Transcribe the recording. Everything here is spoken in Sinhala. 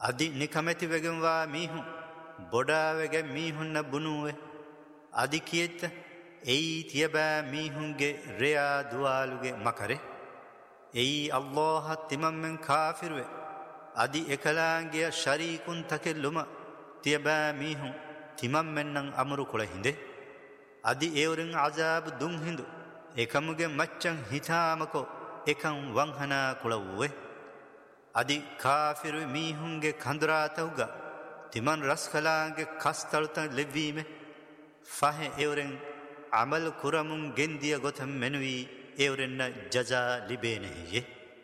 අදි නිකමැති වෙගෙන්වා මීහුන් බොඩාවෙගෙ මීහුන්න බුණුවේ අදි කියෙත්ත එයි තියබෑ මීහුන්ගේ රෙයා දුවාලුගේ මකරේ එයි අල්ලාහ තිමම්මෙන් කාෆිරුවේ අදි එකලාංගිය ශරීකුන් තකෙල්ලුම තියබෑ මීහුන් තිමම්මෙන්නම් අමුරු කොළ හිඳේ අදි ඒවරින් අජාබ දුන් හිඳු එකමුගේ මච්චන් හිතාමකෝ එකන් වංහනා කොළවුවේ අදි කාෆිරු මීහුන්ගේ කඳුරාතවුග තිමන් රස්කලාගේ කස්තලුතන් ලෙව්වීම ෆහෙ ඒවරෙන් අමල් කුරමුන් ගෙන්දිය ගොතම් මෙනුවී ඒවරෙන්න ජජා ලිබේනෙහියේ